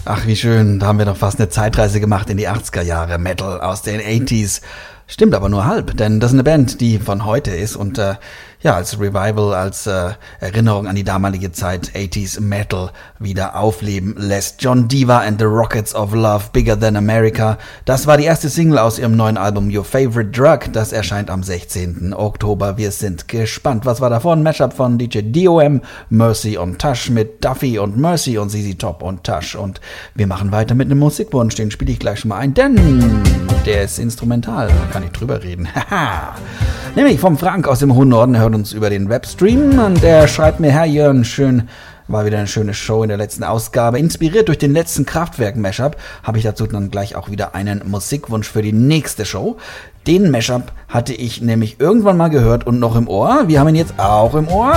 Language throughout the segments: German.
Ach, wie schön, da haben wir doch fast eine Zeitreise gemacht in die 80er Jahre, Metal aus den 80s. Stimmt aber nur halb, denn das ist eine Band, die von heute ist und als Revival, als Erinnerung an die damalige Zeit 80s Metal wieder aufleben lässt. John Diva and the Rockets of Love, Bigger Than America. Das war die erste Single aus ihrem neuen Album Your Favorite Drug. Das erscheint am 16. Oktober. Wir sind gespannt. Was war davon? Mashup von DJ DOM, Mercy und Tush mit Duffy und Mercy und ZZ Top und Tush. Und wir machen weiter mit einem Musikwunsch. Den spiele ich gleich schon mal ein, denn der ist instrumental. Da kann ich drüber reden. Haha. Nämlich vom Frank aus dem hohen Norden, hört uns über den Webstream und der schreibt mir, Herr Jörn, war wieder eine schöne Show in der letzten Ausgabe. Inspiriert durch den letzten Kraftwerk-Mashup habe ich dazu dann gleich auch wieder einen Musikwunsch für die nächste Show. Den Mashup hatte ich nämlich irgendwann mal gehört und noch im Ohr. Wir haben ihn jetzt auch im Ohr.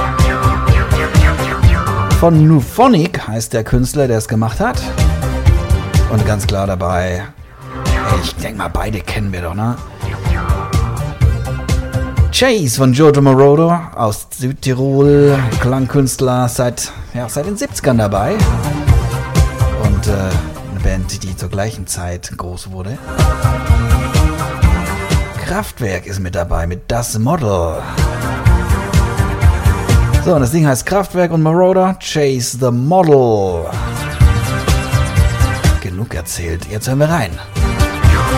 Von Nuphonic heißt der Künstler, der es gemacht hat. Und ganz klar dabei, ich denke mal, beide kennen wir doch, ne? Chase von Giorgio Moroder aus Südtirol, Klangkünstler seit den 70ern dabei und eine Band, die zur gleichen Zeit groß wurde. Kraftwerk ist mit dabei mit Das Model. So, und das Ding heißt Kraftwerk und Moroder, Chase the Model. Genug erzählt, jetzt hören wir rein.